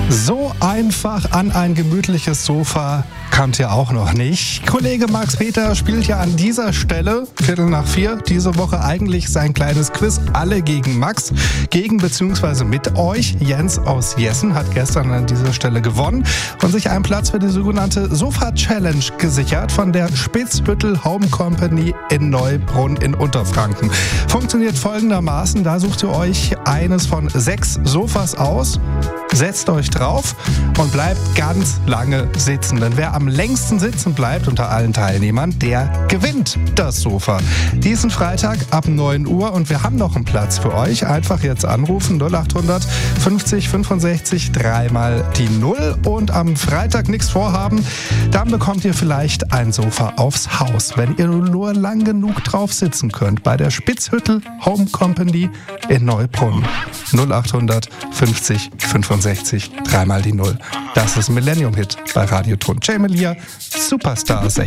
So einfach an ein gemütliches Sofa kommt ihr auch noch nicht. Kollege Max Peter spielt ja an dieser Stelle, 3:45, diese Woche eigentlich sein kleines Quiz. Alle gegen Max, gegen bzw. mit euch. Jens aus Jessen hat gestern an dieser Stelle gewonnen und sich einen Platz für die sogenannte Sofa-Challenge gesichert von der Spitzhüttel Home Company in Neubrunn in Unterfranken. Funktioniert folgendermaßen, da sucht ihr euch eines von 6 Sofas aus, setzt euch drauf und bleibt ganz lange sitzen. Denn wer am längsten sitzen bleibt unter allen Teilnehmern, der gewinnt das Sofa. Diesen Freitag ab 9 Uhr und wir haben noch einen Platz für euch. Einfach jetzt anrufen 0800 50 65 3 die 0 und am Freitag nichts vorhaben, dann bekommt ihr vielleicht ein Sofa aufs Haus, wenn ihr nur lang genug drauf sitzen könnt. Bei der Spitzhüttel Home Company in Neubrunn. 0800 50 65 3 die 0. Das ist Millennium Hit bei Radio Ton. J. Melia, Superstar 16.